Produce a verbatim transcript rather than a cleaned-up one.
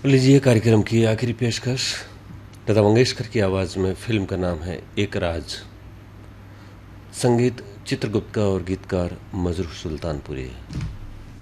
लीजिए कार्यक्रम की आखिरी पेशकश लता मंगेशकर की आवाज़ में। फिल्म का नाम है एक राज। संगीत चित्रगुप्त का और गीतकार मजरूह सुल्तानपुरी।